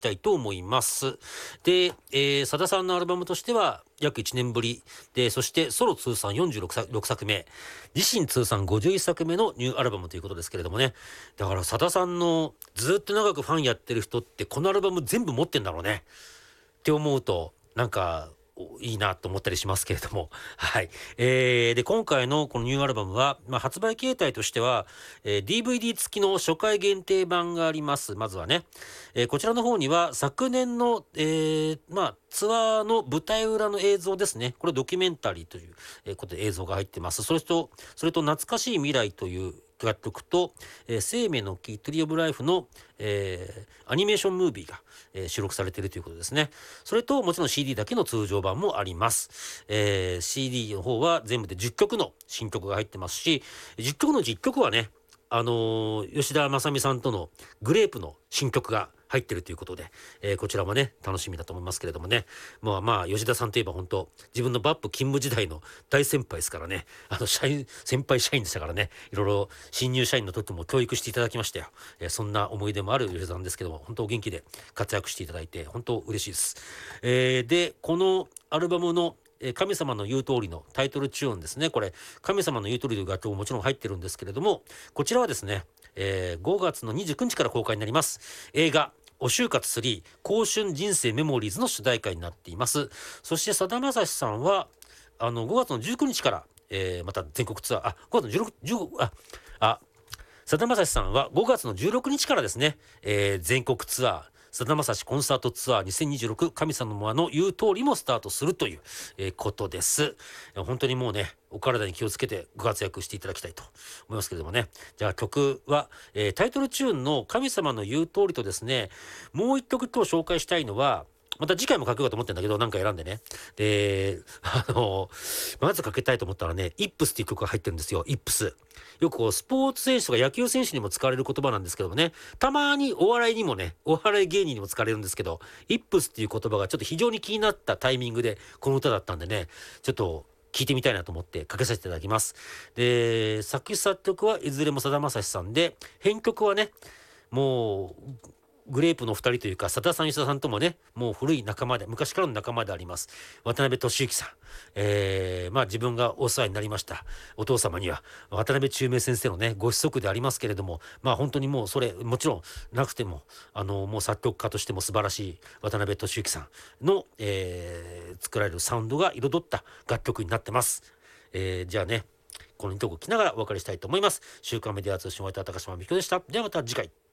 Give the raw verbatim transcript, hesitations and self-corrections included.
たいと思います。で、えー、佐田さんのアルバムとしては約いちねんぶりで、そしてソロ通算よんじゅうろくさくめ、自身通算ごじゅういっさくめのニューアルバムということですけれどもね。だから佐田さんのずっと長くファンやってる人ってこのアルバム全部持ってんだろうねって思うと、なんかいいなと思ったりしますけれども。はい。えー、で、今回のこのニューアルバムは、まあ、発売形態としては、えー、ディーブイディー 付きの初回限定版があります。まずはね。えー、こちらの方には昨年の、えー、まあ、ツアーの舞台裏の映像ですね。これドキュメンタリーということで映像が入ってます。それと、それと懐かしい未来という楽曲と、えー、生命の木トリオブライフの、えー、アニメーションムービーが、えー、収録されているということですね。それともちろん シーディー だけの通常版もあります。えー、シーディー の方は全部でじゅっきょくの新曲が入ってますし、じゅっきょくのうちいっきょくはね、あのー、吉田正美さんとのグレープの新曲が入ってるということで、えー、こちらもね楽しみだと思いますけれどもね。まあまあ吉田さんといえば本当自分のバップ勤務時代の大先輩ですからね。あの社員先輩社員でしたからね。いろいろ新入社員の時も教育していただきましたよ。えー、そんな思い出もある吉田さんですけども、本当お元気で活躍していただいて本当嬉しいです。えー、でこのアルバムの神様の言う通りのタイトルチューンですね。これ神様の言う通りという楽曲ももちろん入ってるんですけれども、こちらはですね、えー、ごがつのにじゅうくにちから公開になります映画お就活スリー青春人生メモリーズの主題歌になっています。そしてさだまさしさんはあのごがつのじゅうくにちから、えー、また全国ツアーあごがつのじゅうろく、じゅうごああさだまさしさんはごがつのじゅうろくにちからですね、えー、全国ツアーさだまさしコンサートツアーにせんにじゅうろく神様の言う通りもスタートするという、えー、ことです。本当にもうねお体に気をつけてご活躍していただきたいと思いますけれどもね。じゃあ曲は、えー、タイトルチューンの神様の言う通りとですね、もう一曲今日紹介したいのはまた次回もかけようと思ってんだけど、なんか選んでね。で、あの、まずかけたいと思ったらね、イップスっていう曲が入ってるんですよ。イップス。よくこう、スポーツ選手とか野球選手にも使われる言葉なんですけどもね、たまにお笑いにもね、お笑い芸人にも使われるんですけど、イップスっていう言葉がちょっと非常に気になったタイミングで、この歌だったんでね、ちょっと、聞いてみたいなと思ってかけさせていただきます。で、作詞作曲はいずれもさだまさしさんで、編曲はね、もう、グレープのふたりというか、さださん吉田さんともねもう古い仲間で昔からの仲間であります渡辺俊之さん、えー、まあ自分がお世話になりましたお父様には渡辺中明先生のねご子息でありますけれども、まあ本当にもうそれもちろんなくてもあのもう作曲家としても素晴らしい渡辺俊之さんの、えー、作られるサウンドが彩った楽曲になってます。えー、じゃあねこのにきょく聴きながらお別れしたいと思います。週刊メディア通信を終えた高島美希でした。ではまた次回。